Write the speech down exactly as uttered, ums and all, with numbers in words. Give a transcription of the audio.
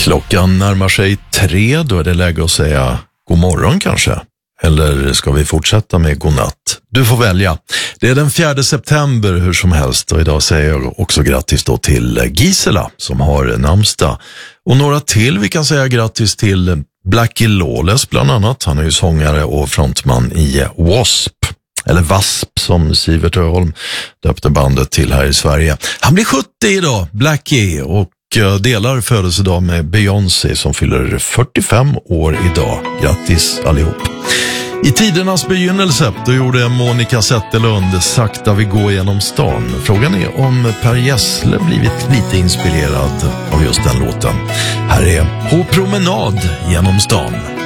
Klockan närmar sig tre, då är det läge att säga god morgon kanske. Eller ska vi fortsätta med godnatt? Du får välja. Det är den fjärde september hur som helst, och idag säger jag också grattis då till Gisela som har namnsdag. Och några till vi kan säga grattis till Blackie Lawless bland annat. Han är ju sångare och frontman i W A S P. Eller W A S P som Sivert Öholm döpte bandet till här i Sverige. Han blir sjuttio idag, Blackie, och delar födelsedag med Beyoncé som fyller fyrtiofem år idag. Grattis allihop. I tidernas begynnelse då gjorde Monica Zetterlund Sakta vi går genom stan. Frågan är om Per Gessle blivit lite inspirerad av just den låten. Här är På promenad genom stan.